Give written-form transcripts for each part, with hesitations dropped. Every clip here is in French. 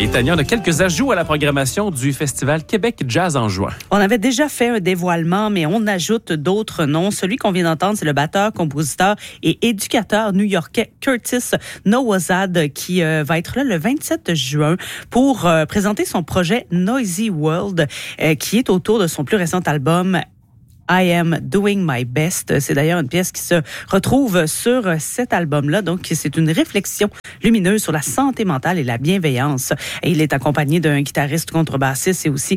Et Tania, on a quelques ajouts à la programmation du Festival Québec Jazz en juin. On avait déjà fait un dévoilement, mais on ajoute d'autres noms. Celui qu'on vient d'entendre, c'est le batteur, compositeur et éducateur new-yorkais Curtis Nowazad qui va être là le 27 juin pour présenter son projet Noisy World qui est autour de son plus récent album I Am Doing My Best. C'est d'ailleurs une pièce qui se retrouve sur cet album-là. Donc, c'est une réflexion lumineuse sur la santé mentale et la bienveillance. Et il est accompagné d'un guitariste contrebassiste et aussi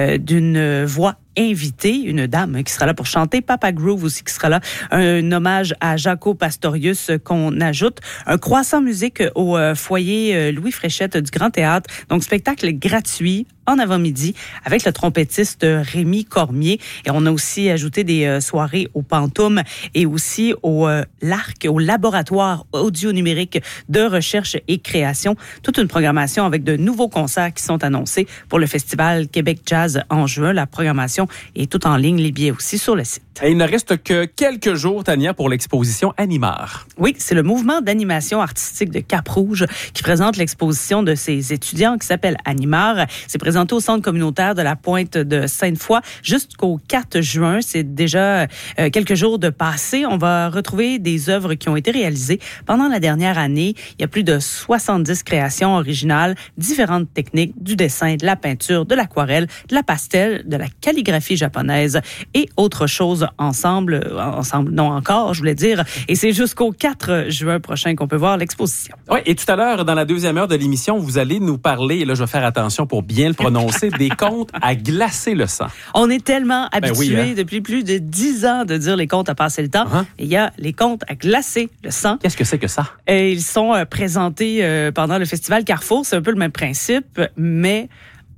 d'une voix invité, une dame qui sera là pour chanter, Papa Groove aussi qui sera là, un hommage à Jaco Pastorius qu'on ajoute, un croissant musique au foyer Louis Fréchette du Grand Théâtre, donc spectacle gratuit en avant-midi avec le trompettiste Rémi Cormier et on a aussi ajouté des soirées au Pantoum et aussi au LARC, au laboratoire audio-numérique de recherche et création, toute une programmation avec de nouveaux concerts qui sont annoncés pour le Festival Québec Jazz en juin. La programmation est tout en ligne, les billets aussi sur le site. Et il ne reste que quelques jours, Tania, pour l'exposition Animar. Oui, c'est le mouvement d'animation artistique de Cap-Rouge qui présente l'exposition de ses étudiants qui s'appelle Animar. C'est présenté au Centre communautaire de la Pointe de Sainte-Foy jusqu'au 4 juin. C'est déjà quelques jours de passé. On va retrouver des œuvres qui ont été réalisées pendant la dernière année. Il y a plus de 70 créations originales, différentes techniques, du dessin, de la peinture, de l'aquarelle, de la pastel, de la calligraphie japonaise et autre chose ensemble, non encore, je voulais dire. Et c'est jusqu'au 4 juin prochain qu'on peut voir l'exposition. Oui, et tout à l'heure, dans la deuxième heure de l'émission, vous allez nous parler, et là, je vais faire attention pour bien le prononcer, des contes à glacer le sang. On est tellement habitués oui, depuis plus de 10 ans de dire les contes à passer le temps. Et il y a les contes à glacer le sang. Qu'est-ce que c'est que ça? Et ils sont présentés pendant le festival Carrefour. C'est un peu le même principe, mais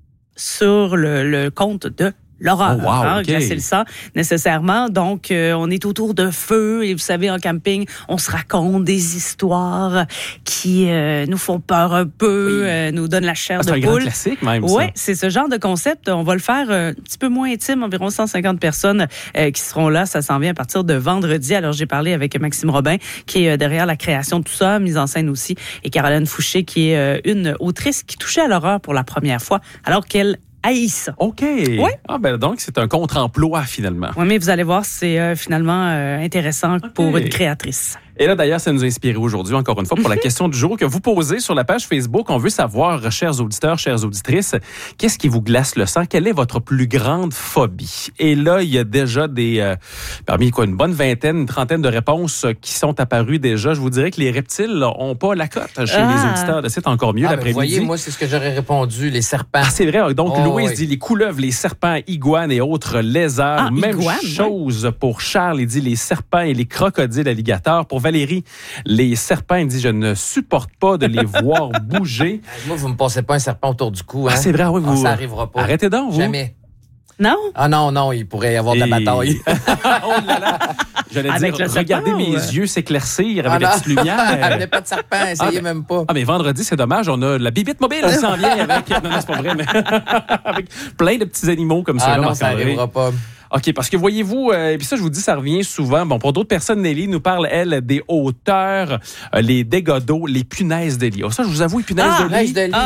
sur le conte de l'horreur, oh, wow, okay. Glacer le sang, nécessairement. Donc, on est autour de feu et vous savez, en camping, on se raconte des histoires qui nous font peur un peu, nous donnent la chair de poule. C'est un grand classique, même, ça. Oui, c'est ce genre de concept. On va le faire un petit peu moins intime, environ 150 personnes qui seront là. Ça s'en vient à partir de vendredi. Alors, j'ai parlé avec Maxime Robin, qui est derrière la création de tout ça, mise en scène aussi, et Caroline Fouché, qui est une autrice qui touchait à l'horreur pour la première fois, alors qu'elle haït ça. OK. Oui. Ah, ben donc, c'est un contre-emploi, finalement. Oui, mais vous allez voir, c'est finalement intéressant pour une créatrice. Et là, d'ailleurs, ça nous a inspiré aujourd'hui, encore une fois, pour la question du jour que vous posez sur la page Facebook. On veut savoir, chers auditeurs, chères auditrices, qu'est-ce qui vous glace le sang? Quelle est votre plus grande phobie? Et là, il y a déjà parmi une bonne vingtaine, une trentaine de réponses qui sont apparues déjà. Je vous dirais que les reptiles n'ont pas la cote chez les auditeurs. C'est encore mieux l'après-midi. Vous voyez, moi, c'est ce que j'aurais répondu, les serpents. Ah, c'est vrai. Donc, Louise dit les couleuvres, les serpents, iguanes et autres lézards. Même chose pour Charles. Il dit les serpents et les crocodiles alligators. Pour Valérie, les serpents, il dit, je ne supporte pas de les voir bouger. Moi, vous me passez pas un serpent autour du cou. Hein? Ah, c'est vrai, oui. Ça n'arrivera pas. Arrêtez donc, vous. Jamais. Non? Ah non, il pourrait y avoir de la bataille. Oh là là! J'allais avec dire, regardez mes yeux s'éclircir avec la petite lumière. Il n'y a pas de serpent, essayez même pas. Ah, mais vendredi, c'est dommage, on a la bibite mobile qui s'en vient avec... Non, c'est pas vrai, mais avec plein de petits animaux comme ça. Ah non, ça n'arrivera pas. OK, parce que voyez-vous, et puis ça, je vous dis, ça revient souvent. Bon, pour d'autres personnes, Nelly nous parle, elle, des hauteurs, les dégâts d'eau, les punaises de lit. Oh, ça, je vous avoue, les punaises de lit.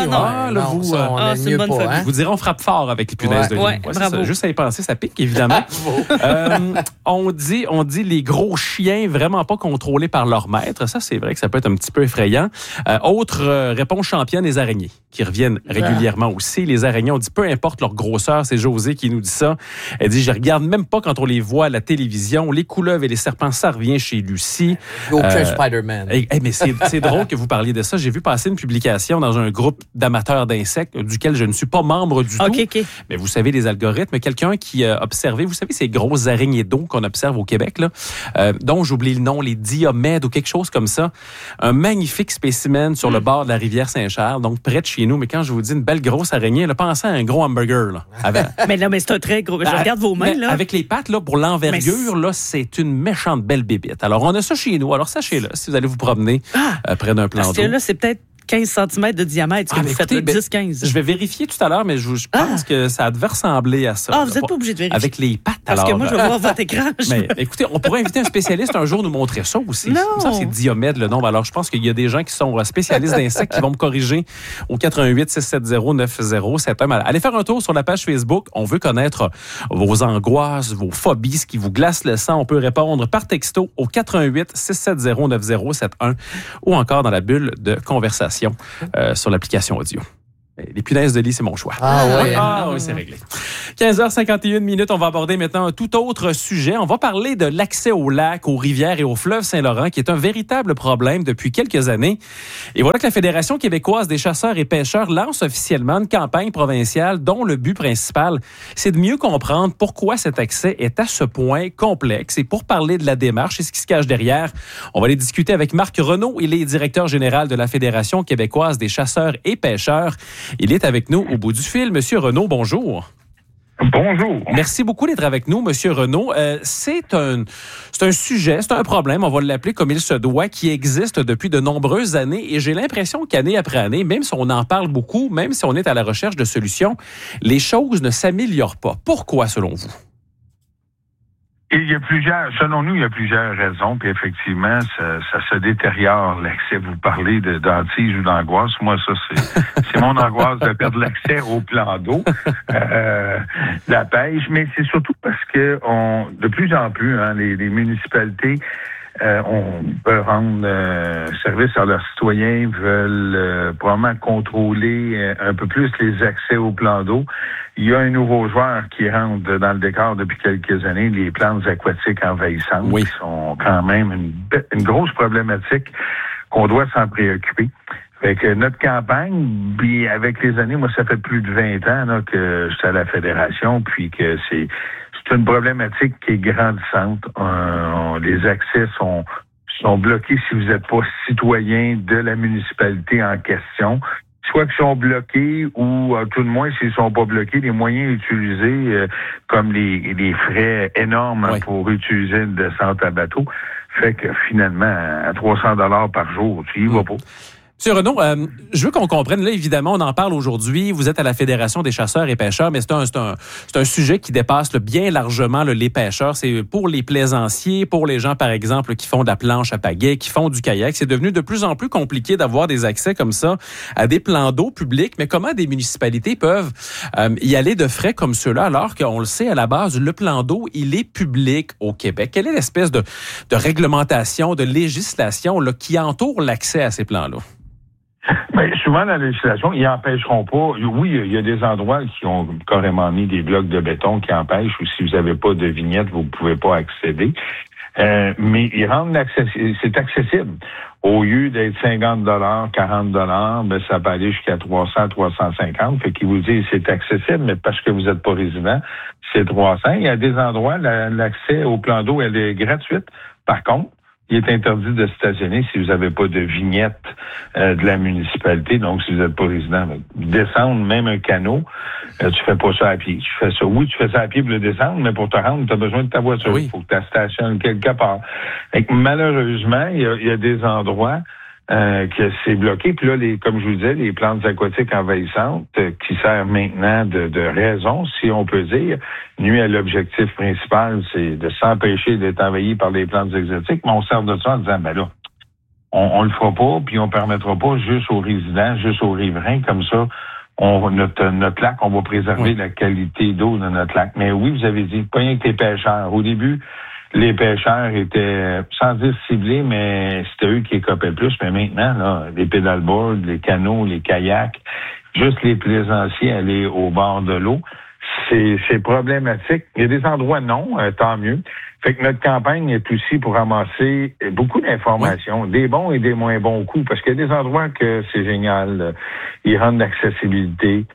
C'est une bonne phobie. Je vous dirais, on frappe fort avec les punaises de lit. Ouais, bravo. Ça, juste à y penser, ça pique, évidemment. On dit les gros chiens vraiment pas contrôlés par leur maître. Ça, c'est vrai que ça peut être un petit peu effrayant. Autre réponse championne, les araignées, qui reviennent régulièrement aussi. Les araignées, on dit, peu importe leur grosseur, c'est José qui nous dit ça. Elle dit, je regarde même pas quand on les voit à la télévision. Les couleuvres et les serpents, ça revient chez Lucie. Aucun Spider-Man. Mais c'est drôle que vous parliez de ça. J'ai vu passer une publication dans un groupe d'amateurs d'insectes duquel je ne suis pas membre du tout. Okay. Mais vous savez, les algorithmes, quelqu'un qui a observé, vous savez, ces grosses araignées d'eau qu'on observe au Québec, là, dont j'oublie le nom, les diomèdes ou quelque chose comme ça. Un magnifique spécimen sur le bord de la rivière Saint-Charles, donc près de chez nous. Mais quand je vous dis une belle grosse araignée, là, pensez à un gros hamburger. Là, mais c'est un très gros... Je regarde vos mains, là. Avec les pattes, là, pour l'envergure, là, c'est une méchante belle bébite. Alors, on a ça chez nous. Alors, sachez-le, si vous allez vous promener près d'un plan d'eau. Parce que là, c'est peut-être 15 cm de diamètre. Ce que vous faites, 10-15. Je vais vérifier tout à l'heure, mais je pense que ça devait ressembler à ça. Ah, vous n'êtes pas obligé de vérifier. Avec les pattes, Parce que moi, je vais voir votre écran. Mais écoutez, on pourrait inviter un spécialiste un jour nous montrer ça aussi. Non. Ça, c'est Diomède, le nombre. Alors, je pense qu'il y a des gens qui sont spécialistes d'insectes qui vont me corriger au 88-670-9071. Allez faire un tour sur la page Facebook. On veut connaître vos angoisses, vos phobies, ce qui vous glace le sang. On peut répondre par texto au 88-670-9071 ou encore dans la bulle de conversation sur l'application audio. Les punaises de lit, c'est mon choix. Oui, c'est réglé. 15h51, on va aborder maintenant un tout autre sujet. On va parler de l'accès aux lacs, aux rivières et au fleuve Saint-Laurent, qui est un véritable problème depuis quelques années. Et voilà que la Fédération québécoise des chasseurs et pêcheurs lance officiellement une campagne provinciale dont le but principal, c'est de mieux comprendre pourquoi cet accès est à ce point complexe. Et pour parler de la démarche et ce qui se cache derrière, on va aller discuter avec Marc Renaud. Il est directeur général de la Fédération québécoise des chasseurs et pêcheurs. Il est avec nous au bout du fil. Monsieur Renaud, bonjour. Bonjour. Merci beaucoup d'être avec nous, Monsieur Renaud. C'est un sujet, c'est un problème, on va l'appeler comme il se doit, qui existe depuis de nombreuses années. Et j'ai l'impression qu'année après année, même si on en parle beaucoup, même si on est à la recherche de solutions, les choses ne s'améliorent pas. Pourquoi, selon vous? Selon nous, il y a plusieurs raisons, puis effectivement, ça se détériore l'accès. Vous parlez d'antige ou d'angoisse. Moi, ça, c'est mon angoisse de perdre l'accès au plan d'eau, la pêche, mais c'est surtout parce que de plus en plus, les municipalités on peut rendre service à leurs citoyens, veulent probablement contrôler un peu plus les accès au plan d'eau. Il y a un nouveau joueur qui rentre dans le décor depuis quelques années, les plantes aquatiques envahissantes, qui sont quand même une grosse problématique qu'on doit s'en préoccuper. Fait que notre campagne, puis avec les années, moi, ça fait plus de 20 ans là, que je suis à la Fédération, puis que c'est une problématique qui est grandissante. Les accès sont bloqués si vous n'êtes pas citoyen de la municipalité en question. Soit qu'ils sont bloqués ou, à tout de moins, s'ils ne sont pas bloqués, les moyens utilisés, comme les frais énormes pour utiliser une descente à bateau, fait que finalement, à $300 par jour, tu y vas pas. Monsieur Renaud, je veux qu'on comprenne, là, évidemment, on en parle aujourd'hui, vous êtes à la Fédération des chasseurs et pêcheurs, mais c'est un sujet qui dépasse bien largement les pêcheurs. C'est pour les plaisanciers, pour les gens, par exemple, qui font de la planche à pagaie, qui font du kayak. C'est devenu de plus en plus compliqué d'avoir des accès comme ça à des plans d'eau publics, mais comment des municipalités peuvent y aller de frais comme ceux-là, alors qu'on le sait, à la base, le plan d'eau, il est public au Québec. Quelle est l'espèce de réglementation, de législation là, qui entoure l'accès à ces plans-là? Mais souvent, la législation, ils n'empêcheront pas. Oui, il y a des endroits qui ont carrément mis des blocs de béton qui empêchent, ou si vous n'avez pas de vignette, vous ne pouvez pas accéder. Mais ils rendent c'est accessible. Au lieu d'être $50, $40, ben, ça peut aller jusqu'à 300, 350. Fait qu'ils vous disent c'est accessible, mais parce que vous n'êtes pas résident, c'est 300. Il y a des endroits, l'accès au plan d'eau, elle est gratuite. Par contre, il est interdit de stationner si vous n'avez pas de vignette de la municipalité. Donc, si vous n'êtes pas résident, descendre même un canot, tu fais pas ça à pied. Tu fais ça à pied pour le descendre, mais pour te rendre, tu as besoin de ta voiture. Il faut que tu stationnes quelque part. Et malheureusement, il y a des endroits que c'est bloqué. Puis là, comme je vous disais, les plantes aquatiques envahissantes qui servent maintenant de raison, si on peut dire, nuit à l'objectif principal, c'est de s'empêcher d'être envahi par les plantes exotiques, mais on sert de ça en disant, ben là, on le fera pas, puis on permettra pas juste aux résidents, juste aux riverains, comme ça, notre lac, on va préserver la qualité d'eau de notre lac. Mais oui, vous avez dit, pas rien que les pêcheurs. Au début, les pêcheurs étaient, sans dire ciblés, mais c'était eux qui écopaient le plus. Mais maintenant, là, les pédalboards, les canots, les kayaks, juste les plaisanciers aller au bord de l'eau, c'est problématique. Il y a des endroits non, tant mieux. Fait que notre campagne est aussi pour ramasser beaucoup d'informations, des bons et des moins bons coups, parce qu'il y a des endroits que c'est génial. Ils rendent l'accessibilité.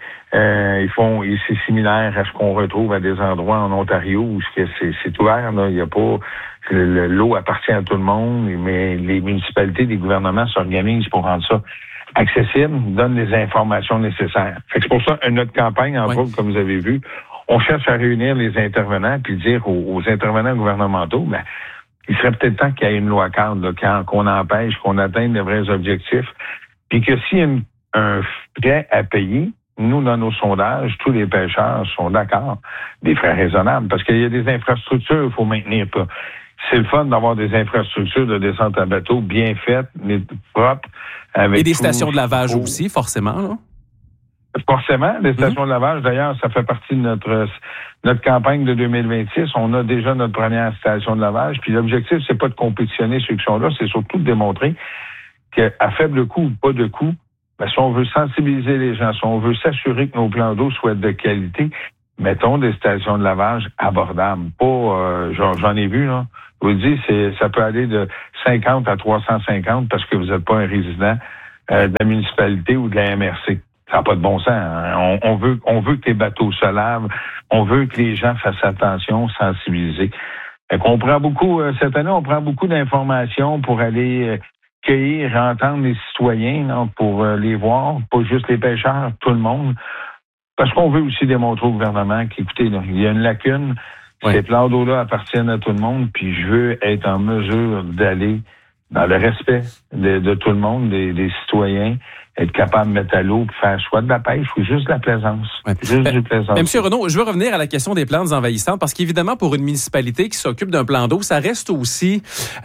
C'est similaire à ce qu'on retrouve à des endroits en Ontario où c'est ouvert. Là, il y a pas l'eau appartient à tout le monde, mais les municipalités, les gouvernements s'organisent pour rendre ça accessible, donnent les informations nécessaires. Fait que c'est pour ça notre campagne, entre autres, comme vous avez vu, on cherche à réunir les intervenants puis dire aux intervenants gouvernementaux, ben, il serait peut-être temps qu'il y ait une loi cadre, là, qu'on empêche, qu'on atteigne les vrais objectifs. puis que s'il y a un frais à payer, nous, dans nos sondages, tous les pêcheurs sont d'accord, des frais raisonnables, parce qu'il y a des infrastructures qu'il faut maintenir. C'est le fun d'avoir des infrastructures de descente à bateau bien faites, mais propres. Avec et des stations de lavage aussi, forcément, là. Forcément, les stations de lavage, d'ailleurs, ça fait partie de notre campagne de 2026. On a déjà notre première station de lavage. Puis l'objectif, c'est pas de compétitionner ceux qui sont là, c'est surtout de démontrer qu'à faible coût ou pas de coût, ben, si on veut sensibiliser les gens, si on veut s'assurer que nos plans d'eau soient de qualité, mettons des stations de lavage abordables. Pas, j'en ai vu, là. Je vous le dis, ça peut aller de 50 à 350 parce que vous n'êtes pas un résident de la municipalité ou de la MRC. Ça n'a pas de bon sens. Hein? On veut que les bateaux se lavent. On veut que les gens fassent attention, sensibiliser. On prend beaucoup, cette année, on prend beaucoup d'informations pour aller cueillir, entendre les citoyens, là, pour les voir, pas juste les pêcheurs, tout le monde. Parce qu'on veut aussi démontrer au gouvernement qu'écoutez, là, il y a une lacune. Oui. Ces plans d'eau-là appartiennent à tout le monde, puis je veux être en mesure d'aller dans le respect de tout le monde, des citoyens, être capable de mettre à l'eau, faire soit de la pêche ou juste de la plaisance. Ouais. Juste du plaisance. Mais M. Renaud, je veux revenir à la question des plantes envahissantes parce qu'évidemment, pour une municipalité qui s'occupe d'un plan d'eau, ça reste aussi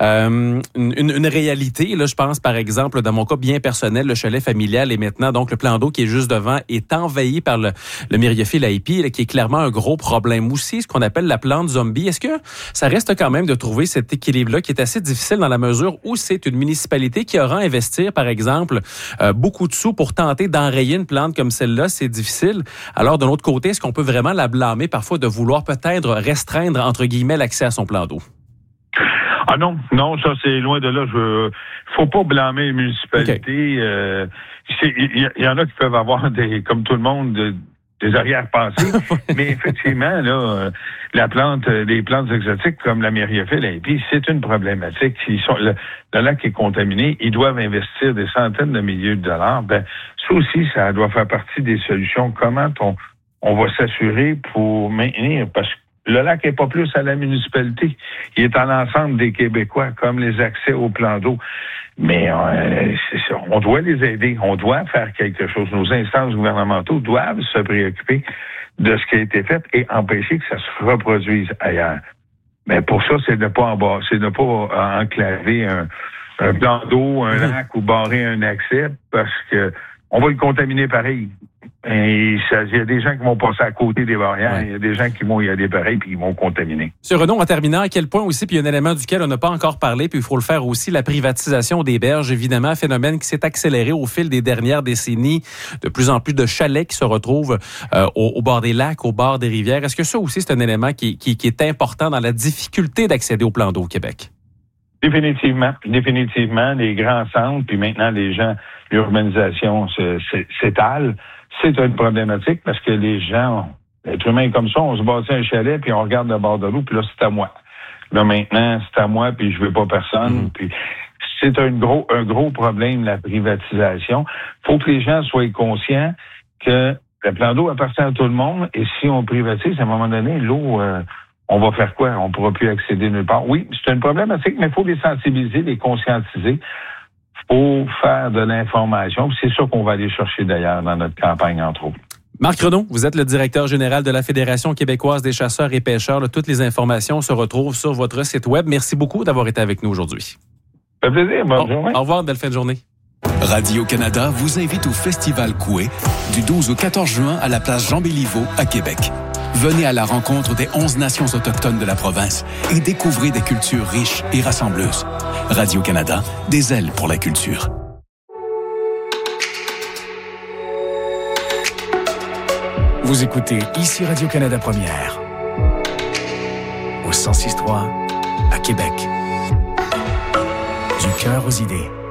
une réalité. Là, je pense, par exemple, dans mon cas bien personnel, le chalet familial est maintenant, donc le plan d'eau qui est juste devant, est envahi par le myriophylle AIP, qui est clairement un gros problème aussi, ce qu'on appelle la plante zombie. Est-ce que ça reste quand même de trouver cet équilibre-là qui est assez difficile dans la mesure où c'est une municipalité qui aura à investir, par exemple, beaucoup de sous pour tenter d'enrayer une plante comme celle-là, c'est difficile. Alors, de l'autre côté, est-ce qu'on peut vraiment la blâmer parfois de vouloir peut-être restreindre, entre guillemets, l'accès à son plan d'eau? Ah non, ça c'est loin de là. Faut pas blâmer les municipalités. Il y en a qui peuvent avoir comme tout le monde, des arrière-pensées. Mais effectivement, là, les plantes exotiques comme la myriophylle AIP, c'est une problématique. Le lac est contaminé, ils doivent investir des centaines de milliers de dollars. Ben, ça aussi, ça doit faire partie des solutions. Comment on va s'assurer pour maintenir, parce que le lac n'est pas plus à la municipalité. Il est à l'ensemble des Québécois, comme les accès au plan d'eau. Mais on doit les aider. On doit faire quelque chose. Nos instances gouvernementaux doivent se préoccuper de ce qui a été fait et empêcher que ça se reproduise ailleurs. Mais pour ça, c'est de ne pas enclaver un plan d'eau, un lac ou barrer un accès parce que on va le contaminer pareil. Et il y a des gens qui vont passer à côté des barrières, il y a des gens qui vont y aller pareil puis qui vont contaminer. M. Renaud, en terminant, à quel point aussi, puis il y a un élément duquel on n'a pas encore parlé, puis il faut le faire aussi, la privatisation des berges, évidemment, un phénomène qui s'est accéléré au fil des dernières décennies, de plus en plus de chalets qui se retrouvent au bord des lacs, au bord des rivières. Est-ce que ça aussi, c'est un élément qui est important dans la difficulté d'accéder au plan d'eau au Québec? Définitivement. Les grands centres, puis maintenant les gens, l'urbanisation s'étale. C'est une problématique parce que les gens, l'être humain comme ça, on se bâtit un chalet puis on regarde le bord de l'eau puis là, c'est à moi. Là, maintenant, c'est à moi puis je veux pas personne. Puis c'est un gros problème, la privatisation. Faut que les gens soient conscients que le plan d'eau appartient à tout le monde et si on privatise, à un moment donné, l'eau, on va faire quoi? On pourra plus accéder nulle part. Oui, c'est une problématique, mais il faut les sensibiliser, les conscientiser. Faut faire de l'information. C'est ça qu'on va aller chercher d'ailleurs dans notre campagne, entre autres. Marc Renaud, vous êtes le directeur général de la Fédération québécoise des chasseurs et pêcheurs. Là, toutes les informations se retrouvent sur votre site web. Merci beaucoup d'avoir été avec nous aujourd'hui. Ça fait plaisir. Bonne journée. Au revoir, belle fin de journée. Radio-Canada vous invite au Festival Coué du 12 au 14 juin à la place Jean-Béliveau à Québec. Venez à la rencontre des 11 nations autochtones de la province et découvrez des cultures riches et rassembleuses. Radio-Canada, des ailes pour la culture. Vous écoutez ici Radio-Canada Première, au 106.3 à Québec. Du cœur aux idées.